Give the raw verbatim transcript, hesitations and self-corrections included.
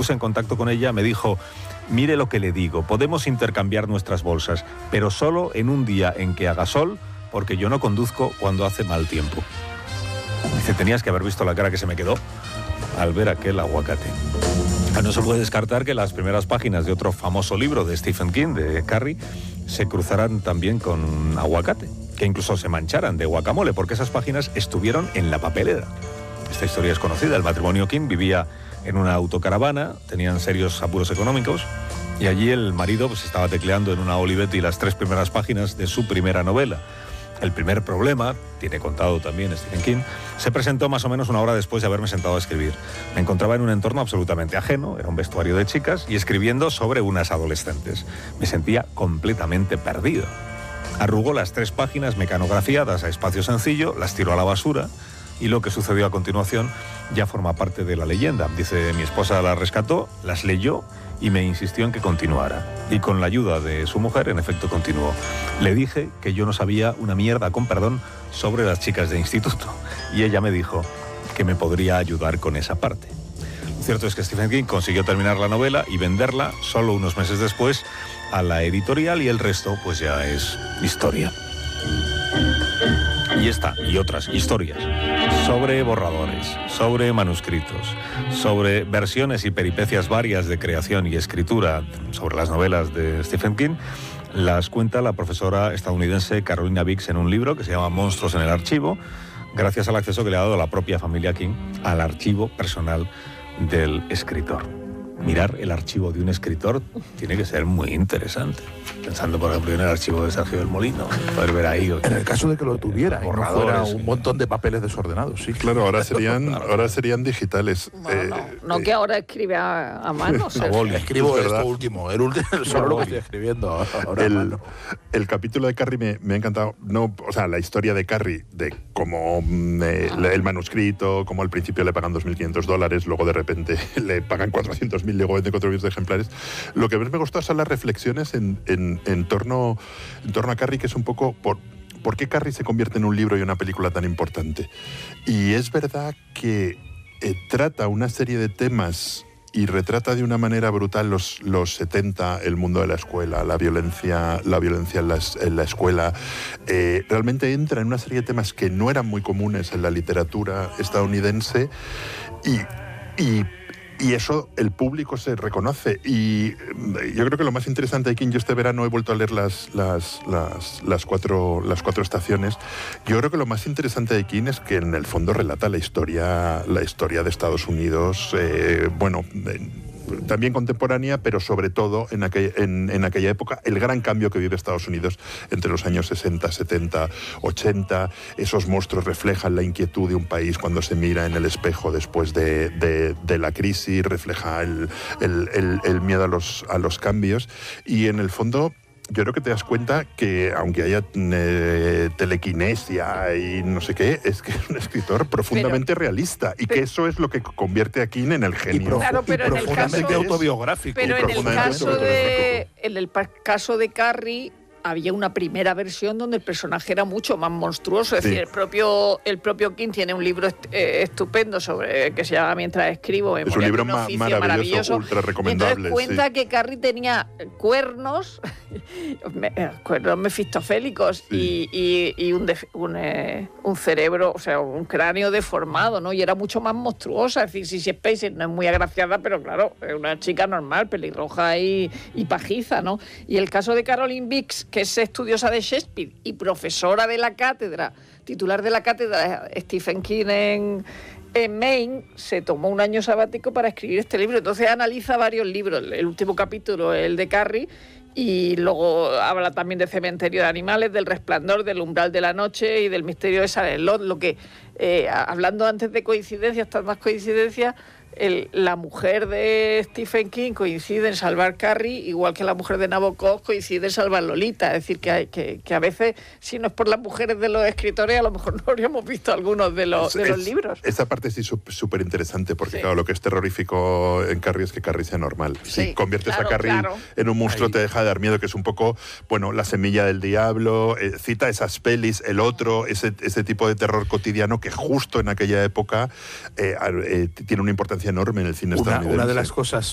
puse en contacto con ella, me dijo: mire lo que le digo, podemos intercambiar nuestras bolsas, pero solo en un día en que haga sol, porque yo no conduzco cuando hace mal tiempo. Dice, tenías que haber visto la cara que se me quedó al ver aquel aguacate. No se puede descartar que las primeras páginas de otro famoso libro de Stephen King, de Carrie, se cruzarán también con aguacate, que incluso se mancharan de guacamole, porque esas páginas estuvieron en la papelera. Esta historia es conocida. El matrimonio King vivía en una autocaravana, tenían serios apuros económicos, y allí el marido pues, estaba tecleando en una Olivetti las tres primeras páginas de su primera novela. El primer problema, tiene contado también Stephen King, se presentó más o menos una hora después de haberme sentado a escribir. Me encontraba en un entorno absolutamente ajeno, era un vestuario de chicas, y escribiendo sobre unas adolescentes. Me sentía completamente perdido. Arrugó las tres páginas mecanografiadas a espacio sencillo, las tiró a la basura, y lo que sucedió a continuación ya forma parte de la leyenda. Dice, mi esposa las rescató, las leyó y me insistió en que continuara. Y con la ayuda de su mujer, en efecto, continuó. Le dije que yo no sabía una mierda, con perdón, sobre las chicas de instituto. Y ella me dijo que me podría ayudar con esa parte. Lo cierto es que Stephen King consiguió terminar la novela y venderla solo unos meses después a la editorial, y el resto pues ya es historia. Y esta y otras historias sobre borradores, sobre manuscritos, sobre versiones y peripecias varias de creación y escritura sobre las novelas de Stephen King, las cuenta la profesora estadounidense Carolina Biggs en un libro que se llama Monstruos en el archivo, gracias al acceso que le ha dado la propia familia King al archivo personal del escritor. Mirar el archivo de un escritor tiene que ser muy interesante. Pensando, por ejemplo, en el archivo de Sergio del Molino, poder ver ahí... En el caso de que lo tuviera, borradores, no fuera un montón de papeles desordenados, sí. Claro, ahora serían, claro, ahora serían digitales. Bueno, eh, no, no eh, que ahora escribe a, a mano. A boli. Escribo es esto último, el último, solo lo que estoy escribiendo ahora. El, el capítulo de Carrie me, me ha encantado. No, o sea, la historia de Carrie, de cómo eh, ah. el manuscrito, cómo al principio le pagan dos mil quinientos dólares, luego de repente le pagan cuatrocientos mil, luego vende cuatro millones de ejemplares. Lo que más me gustó son las reflexiones en, en, en, torno, en torno a Carrie, que es un poco por, por qué Carrie se convierte en un libro y una película tan importante. Y es verdad que eh, trata una serie de temas y retrata de una manera brutal los, los setenta, el mundo de la escuela, la violencia, la violencia en la, en la escuela. Eh, realmente entra en una serie de temas que no eran muy comunes en la literatura estadounidense, y, y Y eso el público se reconoce. Y yo creo que lo más interesante de King, yo este verano he vuelto a leer las, las, las, las, cuatro, las cuatro estaciones. Yo creo que lo más interesante de King es que en el fondo relata la historia, la historia de Estados Unidos, eh, bueno... Eh, también contemporánea, pero sobre todo en aquella, en, en aquella época, el gran cambio que vive Estados Unidos entre los años sesenta, setenta, ochenta. Esos monstruos reflejan la inquietud de un país cuando se mira en el espejo después de, de, de la crisis, refleja el, el, el, el miedo a los, a los cambios, y en el fondo yo creo que te das cuenta que, aunque haya eh, telequinesia y no sé qué, es que es un escritor profundamente pero, realista, y pero, que eso es lo que convierte a King en el genio. Claro, pero y en el profundamente caso, autobiográfico. Pero en el, caso de, en el caso de Carrie, había una primera versión donde el personaje era mucho más monstruoso. Es sí. decir, el propio, el propio King tiene un libro est eh, estupendo sobre que se llama Mientras escribo. Es un libro ma maravilloso, maravilloso, ultra recomendable. Y entonces cuenta sí. que Carrie tenía cuernos, cuernos mefistofélicos sí. y, y, y un, un, eh, un cerebro, o sea, un cráneo deformado, ¿no? Y era mucho más monstruosa. Es decir, Sissy Spacek no es muy agraciada, pero claro, es una chica normal, pelirroja y, y pajiza, ¿no? Y el caso de Caroline Biggs, que es estudiosa de Shakespeare y profesora de la cátedra, titular de la cátedra Stephen King en, en Maine, se tomó un año sabático para escribir este libro. Entonces analiza varios libros. El último capítulo es el de Carrie, y luego habla también de Cementerio de Animales, del Resplandor, del Umbral de la Noche y del Misterio de Salem Lot. Lo que, eh, hablando antes de coincidencias, tantas coincidencias, El, la mujer de Stephen King coincide en salvar Carrie, igual que la mujer de Nabokov coincide en salvar Lolita. Es decir, que, hay, que, que a veces, si no es por las mujeres de los escritores, a lo mejor no habríamos visto algunos de los, es, de los es, libros. Esa parte sí es súper interesante, porque sí. claro, lo que es terrorífico en Carrie es que Carrie sea normal. Sí, si conviertes claro, a Carrie claro. en un monstruo, ahí te deja de dar miedo, que es un poco, bueno, La semilla del diablo, eh, cita esas pelis, El otro, ese, ese tipo de terror cotidiano que justo en aquella época eh, eh, tiene una importancia enorme en el cine. Una, una de las cosas